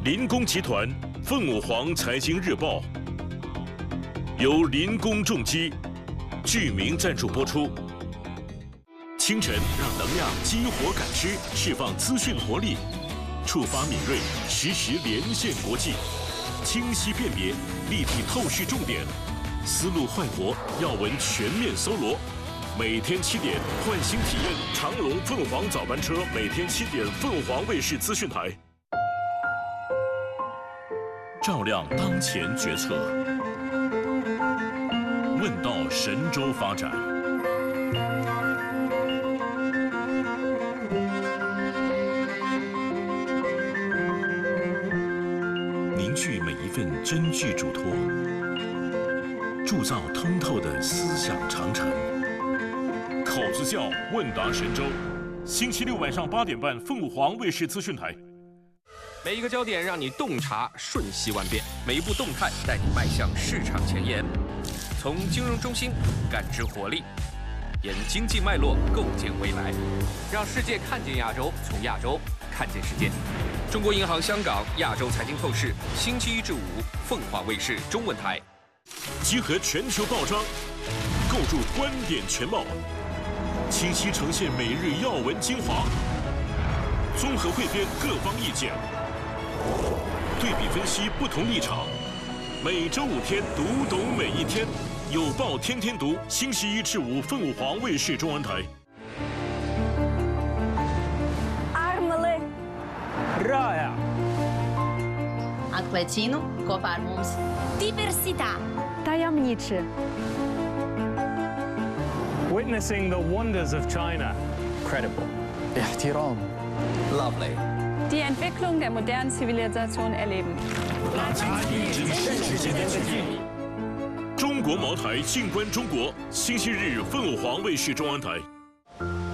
林工集团凤舞凰财经日报由林工重机剧名赞助播出。清晨让能量激活感知，释放资讯活力，触发敏锐，实时连线国际，清晰辨别，立体透视重点，思路焕活，要闻全面搜罗。每天7点，换新体验长隆凤凰早班车，每天7点，凤凰卫视资讯台，照亮当前决策，问到神州发展。凝聚每一份真挚嘱托，铸造通透的思想长城。口子窖问答神州，星期6晚上8点半，凤凰卫视资讯台。 每一个焦点让你洞察瞬息万变，每一步动态带你迈向市场前沿。从金融中心感知活力，沿经济脉络构建未来，让世界看见亚洲，从亚洲看见世界。中国银行香港亚洲财经透视，星期1至5，凤凰卫视中文台。 集合全球报章，构筑观点全貌，清晰呈现每日要闻精华，综合汇编各方意见，对比分析不同立场。每周5天，读懂每一天，有报天天读。星期1至5，凤凰卫视中文台。 Rāja. Atklēcinu kopā ar mums. Diversitā. Tajemniczy. Witnessing the wonders of China. Credible. احترام. Lovely. Die Entwicklung der modernen Zivilisation erleben. 拉近与真实之间的距离。中国茅台静观中国，星期日凤凰卫视中文台。